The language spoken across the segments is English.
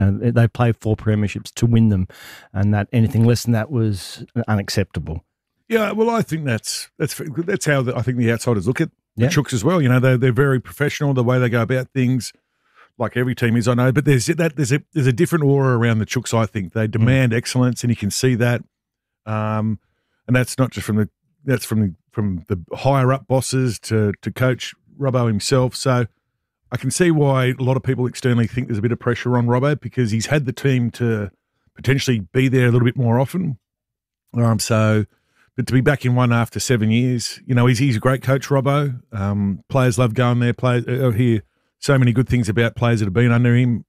They played 4 premierships to win them, and that anything less than that was unacceptable. Yeah, well, I think that's how I think the outsiders look at the Chooks as well. You know, they're very professional the way they go about things, like every team is. I know, but there's a different aura around the Chooks. I think they demand excellence, and you can see that. And that's not just from the higher up bosses to Coach Robbo himself. So I can see why a lot of people externally think there's a bit of pressure on Robbo, because he's had the team to potentially be there a little bit more often. But to be back in one after 7 years, you know, he's a great coach, Robbo. Players love going there. Players hear so many good things about players that have been under him.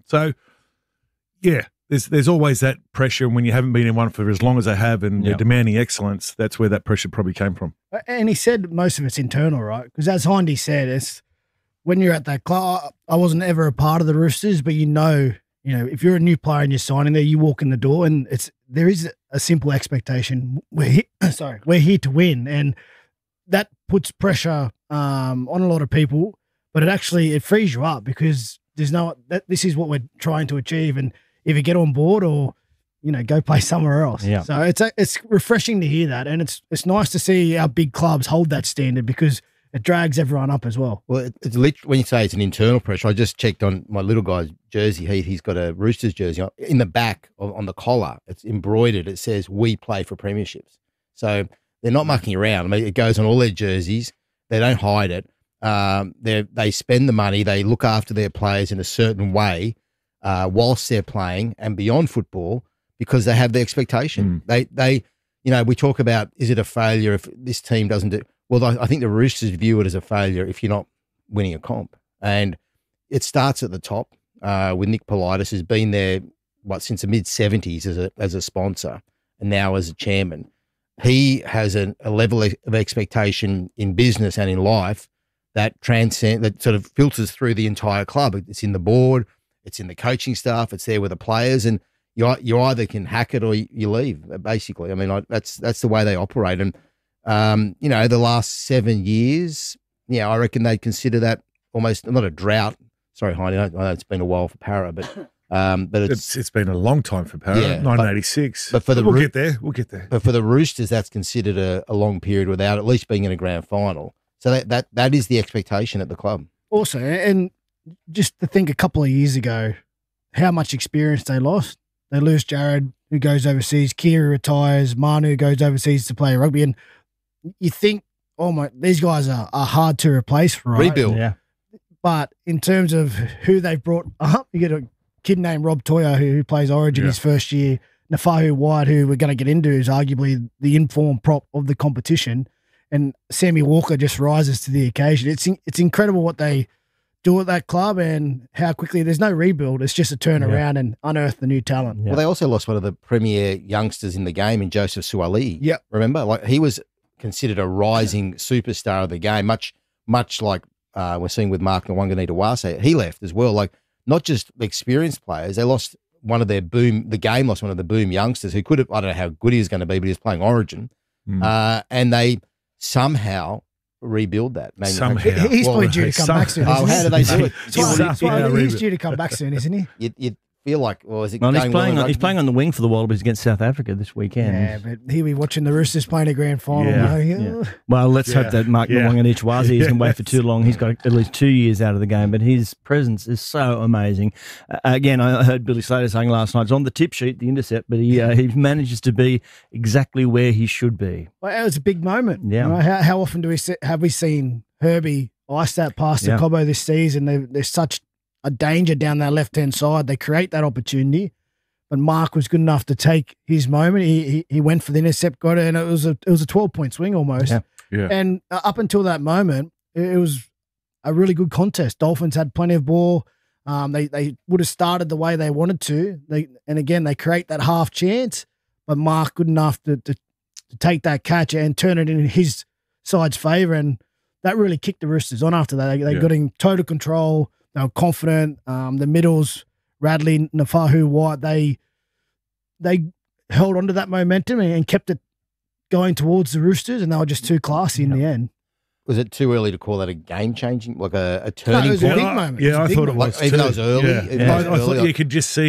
There's always that pressure when you haven't been in one for as long as they have, and they're demanding excellence. That's where that pressure probably came from. And he said most of it's internal, right? Because as Hindy said, it's when you're at that club. I wasn't ever a part of the Roosters, but you know, if you're a new player and you're signing there, you walk in the door, and there is a simple expectation. We're here to win, and that puts pressure on a lot of people. But it frees you up, because this is what we're trying to achieve, and if you get on board, or go play somewhere else. Yeah. So it's refreshing to hear that, and it's nice to see our big clubs hold that standard, because it drags everyone up as well. Well, it's literally, when you say it's an internal pressure, I just checked on my little guy's jersey. He's got a Roosters jersey. In the back, on the collar, it's embroidered. It says, "We play for premierships." So they're not mucking around. I mean, it goes on all their jerseys. They don't hide it. They spend the money. They look after their players in a certain way whilst they're playing and beyond football, because they have the expectation. We talk about, is it a failure if this team doesn't do? Well, I think the Roosters view it as a failure if you're not winning a comp. And it starts at the top with Nick Politis, who's been there, since the mid-70s as a sponsor, and now as a chairman. He has a level of expectation in business and in life that sort of filters through the entire club. It's in the board, it's in the coaching staff, it's there with the players, and you either can hack it or you leave, basically. I mean, that's the way they operate. And the last 7 years, I reckon they'd consider that almost not a drought. Sorry, Heine, I know it's been a while for Para, but it's been a long time for Para. 1986. But we'll get there. But for the Roosters, that's considered a long period without at least being in a grand final. So that is the expectation at the club. Also, and just to think a couple of years ago, how much experience they lost. They lose Jared, who goes overseas. Kiri retires. Manu goes overseas to play rugby, and you think, these guys are hard to replace, right? Rebuild. Yeah. But in terms of who they've brought up, you get a kid named Rob Toya who plays Origin his first year. Nafahu White, who we're going to get into, is arguably the informed prop of the competition. And Sammy Walker just rises to the occasion. It's incredible what they do at that club, and how quickly there's no rebuild. It's just a turnaround and unearth the new talent. Well, they also lost one of the premier youngsters in the game in Joseph Suaalii. Yeah. Remember? He was considered a rising superstar of the game, much like we're seeing with Mark Nwanganita-Wase. He left as well. Not just experienced players, they lost one of their the game lost one of the boom youngsters who could have, I don't know how good he was going to be, but he was playing Origin. And they somehow rebuild that. Somehow. He's probably due to come back soon. How do they do it? He's due to come back soon, isn't he? You'd feel like, is it? Well, he's playing on the wing for the Wallabies against South Africa this weekend. Yeah, but he'll be watching the Roosters playing a grand final. Yeah. Well, let's hope that Mark Nwanganita-Wase isn't wait for too long. He's got at least 2 years out of the game, but his presence is so amazing. Again, I heard Billy Slater saying last night, it's on the tip sheet, the intercept, but he manages to be exactly where he should be. Well, it was a big moment. Yeah. How often have we seen Herbie ice that past the Cobbo this season? There's such a danger down that left-hand side. They create that opportunity, but Mark was good enough to take his moment. He went for the intercept, got it, and it was a 12-point swing almost. Yeah. And up until that moment, it was a really good contest. Dolphins had plenty of ball. They would have started the way they wanted to. They create that half chance, but Mark good enough to take that catch and turn it in his side's favour, and that really kicked the Roosters on after that. They got in total control. They were confident. The middles, Radley, Nafahu, White, they held on to that momentum and kept it going towards the Roosters, and they were just too classy in the end. Was it too early to call that a game-changing, like a turning point? It was a big moment. Yeah, I thought it was even though it was early. I thought you could just see